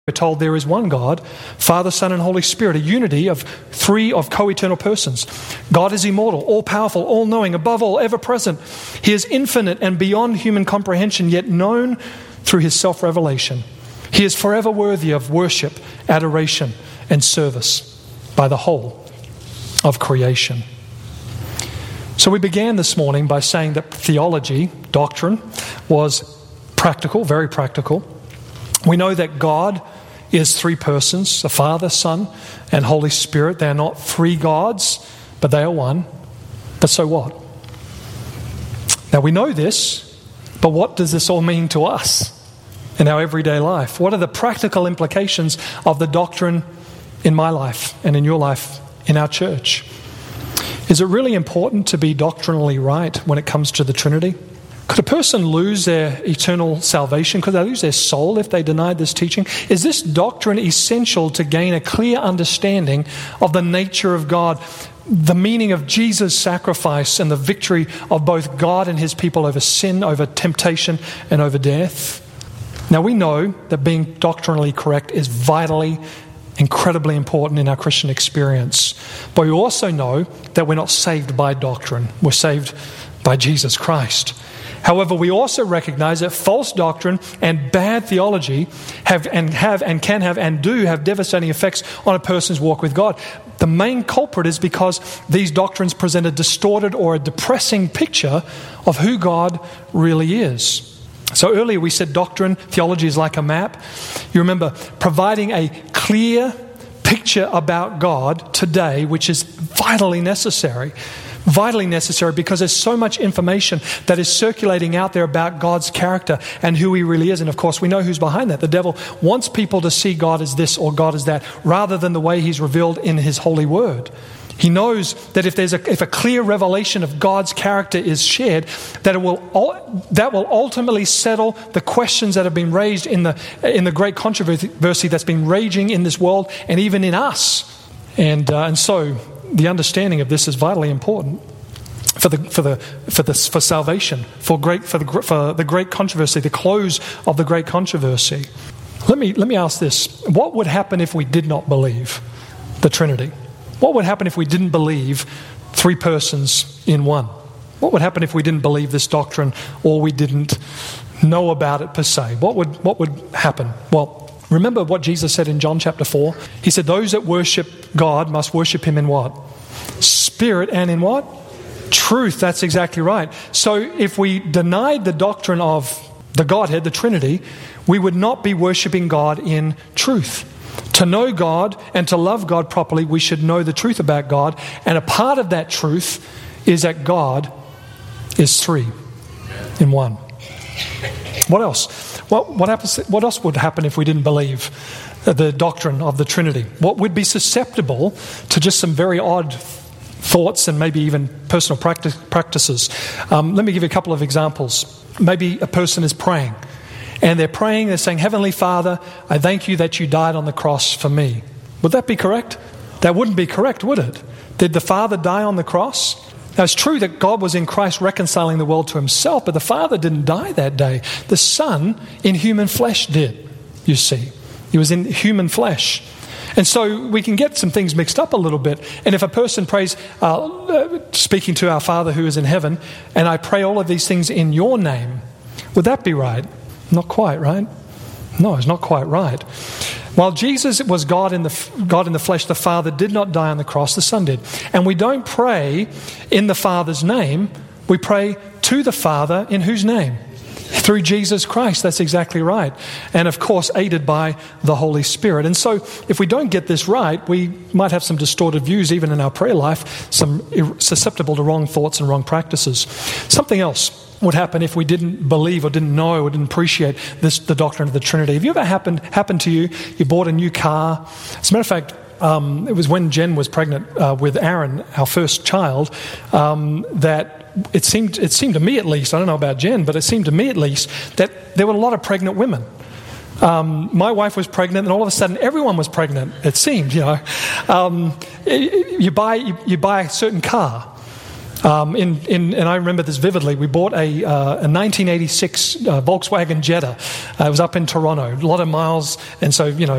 We're told there is one God, Father, Son, and Holy Spirit, a unity of three of co-eternal persons. God is immortal, all-powerful, all-knowing, above all, ever-present. He is infinite and beyond human comprehension, yet known through his self-revelation. He is forever worthy of worship, adoration, and service by the whole of creation. So we began this morning by saying that theology, doctrine, was practical, very practical. We know that God is three persons, the Father, Son, and Holy Spirit. They are not three gods, but they are one. But so what? Now we know this, but what does this all mean to us in our everyday life? What are the practical implications of the doctrine in my life and in your life in our church? Is it really important to be doctrinally right when it comes to the Trinity? Could a person lose their eternal salvation? Could they lose their soul if they denied this teaching? Is this doctrine essential to gain a clear understanding of the nature of God, the meaning of Jesus' sacrifice and the victory of both God and his people over sin, over temptation, and over death? Now we know that being doctrinally correct is vitally, incredibly important in our Christian experience. But we also know that we're not saved by doctrine. We're saved by Jesus Christ. However, we also recognize that false doctrine and bad theology have and can have and do have devastating effects on a person's walk with God. The main culprit is because these doctrines present a distorted or a depressing picture of who God really is. So earlier we said doctrine, theology is like a map. You remember providing a clear picture about God today, which is vitally necessary. Vitally necessary because there's so much information that is circulating out there about God's character and who he really is. And of course, we know who's behind that. The devil wants people to see God as this or God as that, rather than the way he's revealed in his holy word. He knows that if a clear revelation of God's character is shared, that will ultimately settle the questions that have been raised in the great controversy that's been raging in this world and even in us. And so the understanding of this is vitally important for salvation, for the great controversy, the close of the great controversy. Let me ask this: what would happen if we did not believe the Trinity? What would happen if we didn't believe three persons in one? What would happen if we didn't believe this doctrine or we didn't know about it per se? What would happen? Well, remember what Jesus said in John chapter 4? He said, those that worship God must worship him in what? Spirit and in what? Truth. That's exactly right. So if we denied the doctrine of the Godhead, the Trinity, we would not be worshiping God in truth. To know God and to love God properly, we should know the truth about God. And a part of that truth is that God is three in one. What else? What else would happen if we didn't believe the doctrine of the Trinity? What would be susceptible to just some very odd thoughts and maybe even personal practices? Let me give you a couple of examples. Maybe a person is praying, and they're saying, Heavenly Father, I thank you that you died on the cross for me. Would that be correct? That wouldn't be correct, would it? Did the Father die on the cross? Now, it's true that God was in Christ reconciling the world to himself, but the Father didn't die that day. The Son in human flesh did, you see. He was in human flesh. And so we can get some things mixed up a little bit. And if a person prays, speaking to our Father who is in heaven, and I pray all of these things in your name, would that be right? Not quite, right? No, it's not quite right. While Jesus was God in the flesh, the Father did not die on the cross, the Son did. And we don't pray in the Father's name, we pray to the Father in whose name? Through Jesus Christ. That's exactly right. And of course, aided by the Holy Spirit. And so, if we don't get this right, we might have some distorted views even in our prayer life, some susceptible to wrong thoughts and wrong practices. Something else would happen if we didn't believe or didn't know or didn't appreciate the doctrine of the Trinity. Have you ever happened to you bought a new car? As a matter of fact, it was when Jen was pregnant with Aaron, our first child, that it seemed to me at least, I don't know about Jen, but it seemed to me at least that there were a lot of pregnant women. My wife was pregnant, and all of a sudden everyone was pregnant, it seemed, you buy a certain car, And I remember this vividly. We bought a 1986 Volkswagen Jetta. It was up in Toronto, a lot of miles, and so